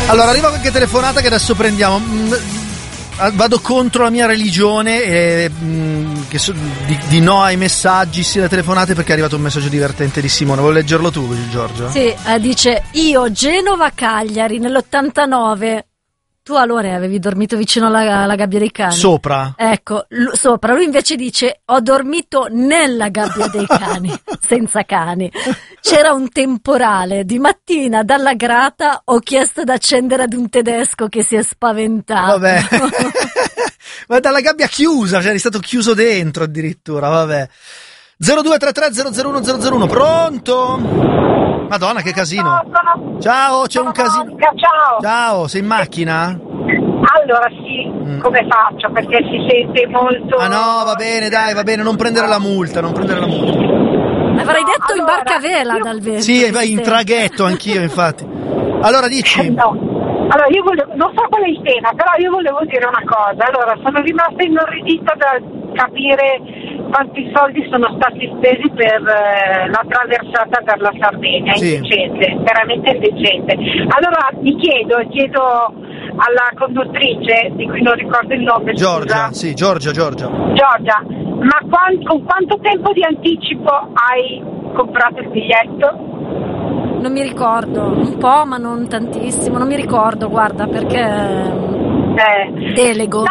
Allora, arriva qualche telefonata che adesso prendiamo. Vado contro la mia religione di no ai messaggi, sia le telefonate, perché è arrivato un messaggio divertente di Simone. Vuoi leggerlo tu, Giorgio? Sì, dice: io Genova-Cagliari nell'89. Tu allora avevi dormito vicino alla gabbia dei cani? Sopra? Ecco, sopra. Lui invece dice: ho dormito nella gabbia dei cani, senza cani. C'era un temporale, di mattina dalla grata ho chiesto d'accendere ad un tedesco che si è spaventato. Vabbè. Ma dalla gabbia chiusa, cioè eri stato chiuso dentro addirittura, vabbè. 0233 001 pronto? Madonna, che casino. Ciao, c'è un casino. Ciao, sei in macchina? Allora sì, come faccio? Perché si sente molto... Ah no, va bene, dai, va bene, non prendere la multa. Avrei detto in barca a vela dal vento. Sì, vai in traghetto anch'io, infatti. Allora dici. No. Allora io non so qual è il tema, però io volevo dire una cosa. Allora, sono rimasta inorridita da capire quanti soldi sono stati spesi per la traversata per la Sardegna. Sì. Indecente, veramente indecente. Allora mi chiedo alla conduttrice, di cui non ricordo il nome, Giorgia, sì, Giorgia. ma con quanto tempo di anticipo hai comprato il biglietto? Non mi ricordo, un po' ma non tantissimo, non mi ricordo, guarda, perché delego.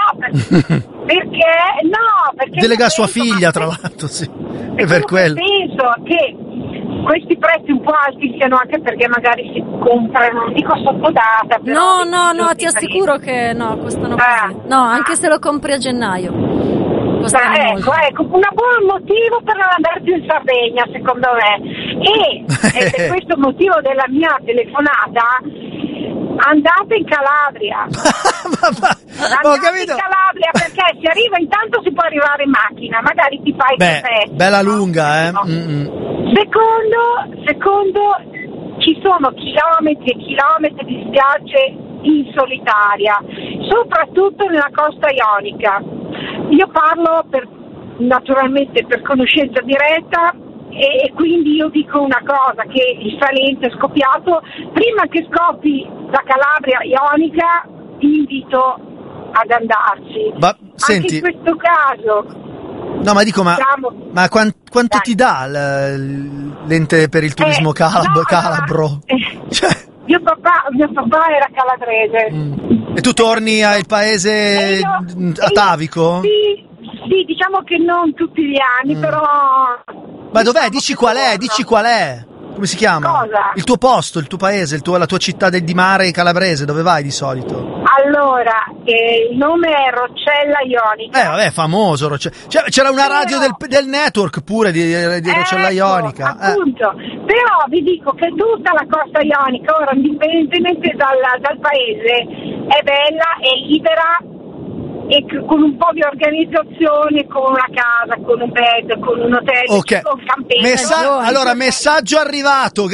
Perché delega sua figlia, tra l'altro, sì. È per quello. Penso che questi prezzi un po' alti siano anche perché magari si comprano, non dico sottodata, però no, ti assicuro che no, costano così. No, anche se lo compri a gennaio. Ecco, un buon motivo per non andare più in Sardegna, secondo me. E per questo motivo della mia telefonata, andate in Calabria. Ho capito. In Calabria, perché si arriva, intanto si può arrivare in macchina, magari ti fai il caffè. Bella lunga, eh. No. Secondo, ci sono chilometri e chilometri di spiagge in solitaria, soprattutto nella costa ionica. Io parlo naturalmente per conoscenza diretta e quindi io dico una cosa, che il Salento è scoppiato. Prima che scoppi la Calabria ionica ti invito ad andarci. Ma senti, anche in questo caso. No, ma dico, ma quanto ti dà l'ente per il turismo calabro? Cioè. Mio papà era calabrese. E tu torni al paese a Tavico? Sì, diciamo che non tutti gli anni, però... Ma dov'è? Dici qual è? Come si chiama? Cosa? Il tuo posto, il tuo paese, la tua città di mare calabrese, dove vai di solito? Allora, il nome è Roccella Ionica. Vabbè, famoso c'era una radio del network pure di Roccella Ionica. Appunto, però vi dico che tutta la costa ionica, ora indipendentemente dal paese, è bella, è libera, e con un po' di organizzazione, con una casa, con un bed, con un hotel, con un campeggio. Allora, messaggio arrivato.